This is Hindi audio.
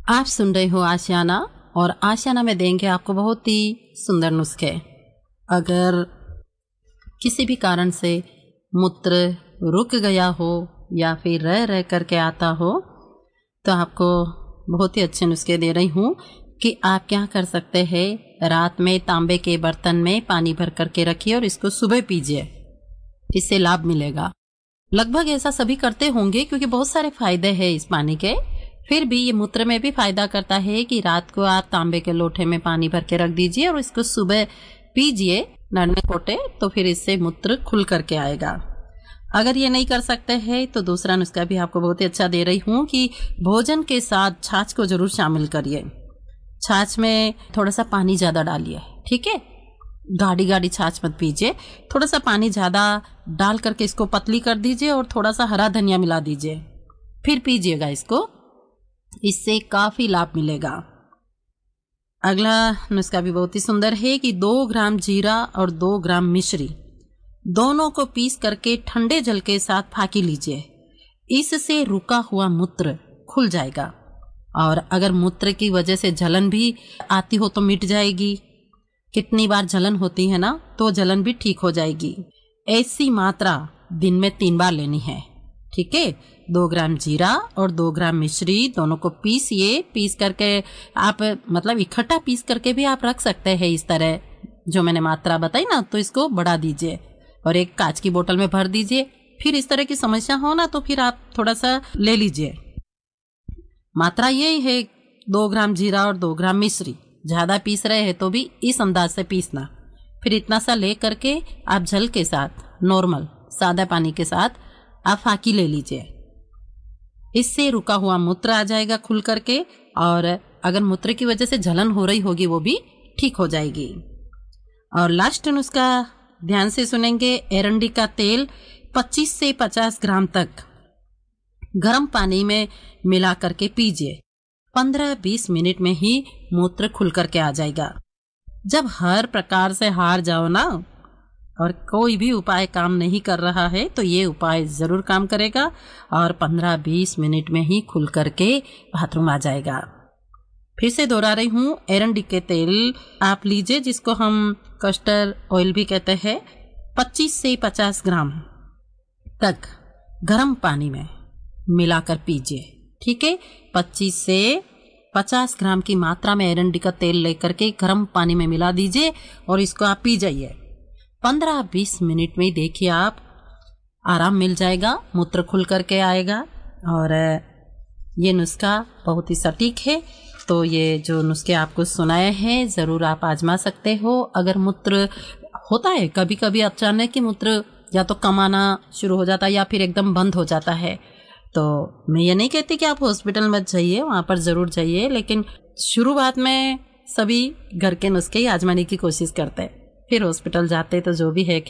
आप सुन रहे हो आशियाना, और आशियाना में देंगे आपको बहुत ही सुंदर नुस्खे। अगर किसी भी कारण से मूत्र रुक गया हो या फिर रह रह करके आता हो, तो आपको बहुत ही अच्छे नुस्खे दे रही हूँ कि आप क्या कर सकते हैं। रात में तांबे के बर्तन में पानी भर करके रखिए और इसको सुबह पीजिए, इससे लाभ मिलेगा। लगभग ऐसा सभी करते होंगे क्योंकि बहुत सारे फायदे हैं इस पानी के। फिर भी ये मूत्र में भी फायदा करता है कि रात को आप तांबे के लोटे में पानी भर के रख दीजिए और इसको सुबह पीजिए नरने कोटे, तो फिर इससे मूत्र खुल करके आएगा। अगर ये नहीं कर सकते हैं तो दूसरा नुस्खा भी आपको बहुत ही अच्छा दे रही हूँ कि भोजन के साथ छाछ को जरूर शामिल करिए। छाछ में थोड़ा सा पानी ज्यादा डालिए, ठीक है। गाढ़ी गाढ़ी छाछ मत पीजिए, थोड़ा सा पानी ज्यादा डाल करके इसको पतली कर दीजिए और थोड़ा सा हरा धनिया मिला दीजिए, फिर पीजिएगा इसको, इससे काफी लाभ मिलेगा। अगला नुस्खा भी बहुत ही सुंदर है कि 2 ग्राम जीरा और 2 ग्राम मिश्री दोनों को पीस करके ठंडे जल के साथ फाकी लीजिए। इससे रुका हुआ मूत्र खुल जाएगा और अगर मूत्र की वजह से जलन भी आती हो तो मिट जाएगी। कितनी बार जलन होती है ना, तो जलन भी ठीक हो जाएगी। ऐसी मात्रा दिन में 3 बार लेनी है, ठीक है। 2 ग्राम जीरा और 2 ग्राम मिश्री दोनों को पीसिए। पीस करके आप मतलब इकट्ठा पीस करके भी आप रख सकते हैं इस तरह जो मैंने मात्रा बताई ना, तो इसको बढ़ा दीजिए और एक कांच की बोतल में भर दीजिए। फिर इस तरह की समस्या हो ना तो फिर आप थोड़ा सा ले लीजिए। मात्रा यही है 2 ग्राम जीरा और 2 ग्राम मिश्री। ज्यादा पीस रहे हैं तो भी इस अंदाज से पीसना। फिर इतना सा ले करके आप जल के साथ नॉर्मल सादा पानी के साथ आप फाकी ले लीजिए। इससे रुका हुआ मूत्र आ जाएगा खुल करके, और अगर मूत्र की वजह से जलन हो रही होगी वो भी ठीक हो जाएगी। और लास्ट नुस्खा ध्यान से सुनेंगे। एरंडी का तेल 25 से 50 ग्राम तक गर्म पानी में मिला करके पीजिए। 15-20 मिनट में ही मूत्र खुल करके आ जाएगा। जब हर प्रकार से हार जाओ ना और कोई भी उपाय काम नहीं कर रहा है तो ये उपाय जरूर काम करेगा और 15-20 मिनट में ही खुल करके बाथरूम आ जाएगा। फिर से दोहरा रही हूँ, एरंडी के तेल आप लीजिए, जिसको हम कस्टर्ड ऑयल भी कहते हैं। 25 से 50 ग्राम तक गर्म पानी में मिलाकर पीजिए, ठीक है। 25 से 50 ग्राम की मात्रा में एरंडी का तेल लेकर के गर्म पानी में मिला दीजिए और इसको आप पी जाइए। 15-20 मिनट में देखिए आप आराम मिल जाएगा, मूत्र खुल करके आएगा। और ये नुस्खा बहुत ही सटीक है, तो ये जो नुस्खे आपको सुनाए हैं ज़रूर आप आजमा सकते हो। अगर मूत्र होता है कभी कभी अचानक कि मूत्र या तो कम आना शुरू हो जाता है या फिर एकदम बंद हो जाता है, तो मैं ये नहीं कहती कि आप हॉस्पिटल मत जाइए, वहाँ पर ज़रूर जाइए, लेकिन शुरुआत में सभी घर के नुस्खे ही आजमाने की कोशिश करते हैं। फिर हॉस्पिटल जाते तो जो भी है